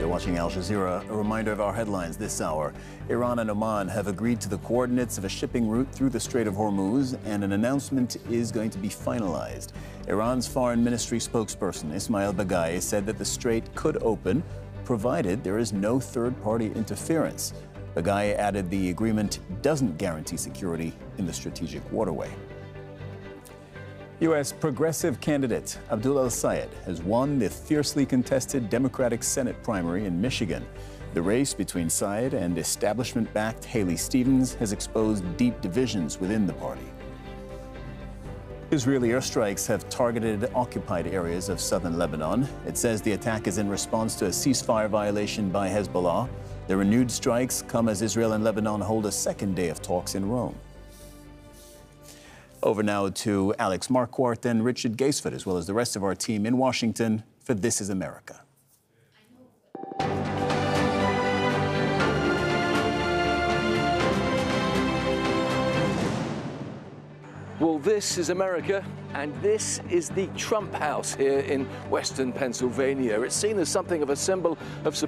You're watching Al Jazeera. A reminder of our headlines this hour. Iran and Oman have agreed to the coordinates of a shipping route through the Strait of Hormuz, and an announcement is going to be finalized. Iran's foreign ministry spokesperson, Ismail Baghai, said that the strait could open, provided there is no third-party interference. Baghai added the agreement doesn't guarantee security in the strategic waterway. U.S. progressive candidate Abdul El-Sayed has won the fiercely contested Democratic Senate primary in Michigan. The race between Sayed and establishment-backed Haley Stevens has exposed deep divisions within the party. Israeli airstrikes have targeted occupied areas of southern Lebanon. It says the attack is in response to a ceasefire violation by Hezbollah. The renewed strikes come as Israel and Lebanon hold a second day of talks in Rome. Over now to Alex Marquardt and Richard Gaisford, as well as the rest of our team in Washington for This is America. Well, this is America, and this is the Trump House here in western Pennsylvania. It's seen as something of a symbol of